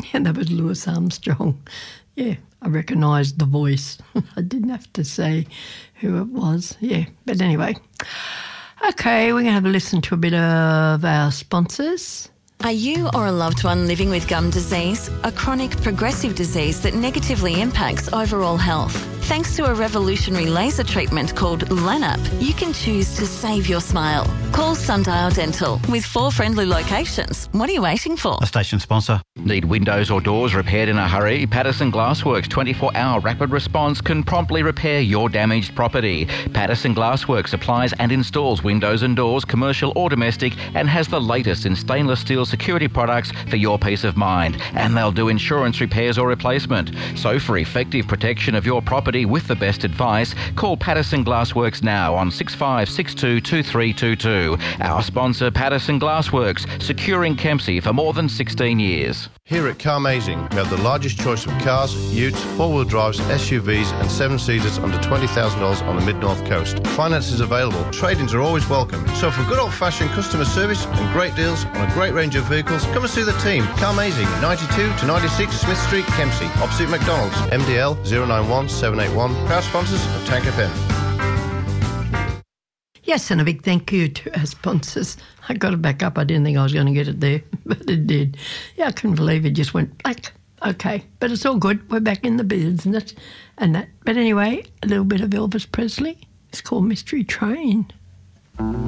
Yeah, that was Louis Armstrong. Yeah, I recognised the voice. I didn't have to say who it was. Yeah, but anyway. Okay, we're going to have a listen to a bit of our sponsors. Are you or a loved one living with gum disease, a chronic progressive disease that negatively impacts overall health? Thanks to a revolutionary laser treatment called LANAP, you can choose to save your smile. Call Sundial Dental with 4 friendly locations. What are you waiting for? A station sponsor. Need windows or doors repaired in a hurry? Patterson Glassworks 24-hour rapid response can promptly repair your damaged property. Patterson Glassworks supplies and installs windows and doors, commercial or domestic, and has the latest in stainless steel security products for your peace of mind. And they'll do insurance repairs or replacement. So for effective protection of your property with the best advice, call Patterson Glassworks now on 6562 2322. Our sponsor, Patterson Glassworks, securing Kempsey for more than 16 years. Here at Carmazing, we have the largest choice of cars, utes, four-wheel drives, SUVs and 7-seaters under $20,000 on the mid-north coast. Finance is available. Trade-ins are always welcome. So for good old-fashioned customer service and great deals on a great range of vehicles, come and see the team. Carmazing, 92 to 96 Smith Street, Kempsey, opposite McDonald's. MDL 091 781. Proud sponsors of Tank FM. Yes, and a big thank you to our sponsors. I got it back up. I didn't think I was going to get it there, but it did. Yeah, I couldn't believe it just went black. Okay, but it's all good. We're back in the business and that. But anyway, a little bit of Elvis Presley. It's called Mystery Train.